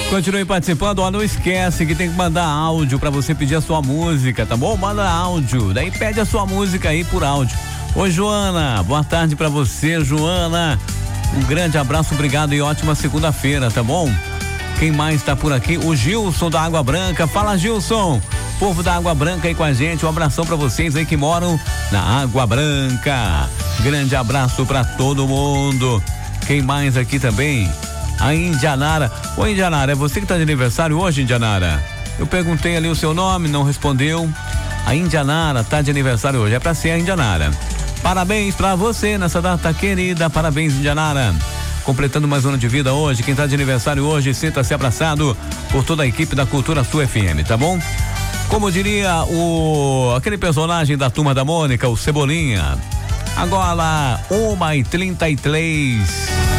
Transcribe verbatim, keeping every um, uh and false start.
Continue participando, ó, não esquece que tem que mandar áudio pra você pedir a sua música, tá bom? Manda áudio, daí pede a sua música aí por áudio. Oi, Joana, boa tarde pra você, Joana. Um grande abraço, obrigado e ótima segunda-feira, tá bom? Quem mais tá por aqui? O Gilson da Água Branca. Fala, Gilson. Povo da Água Branca aí com a gente, um abração pra vocês aí que moram na Água Branca. Grande abraço pra todo mundo. Quem mais aqui também? A Indianara. Ô, Indianara, é você que tá de aniversário hoje, Indianara? Eu perguntei ali o seu nome, não respondeu. A Indianara tá de aniversário hoje, é pra ser a Indianara. Parabéns pra você nessa data querida, parabéns, Indianara. Completando mais um ano de vida hoje, quem tá de aniversário hoje, sinta-se abraçado por toda a equipe da Cultura Sul F M, tá bom? Como diria o aquele personagem da Turma da Mônica, o Cebolinha. Agora, uma e trinta e três.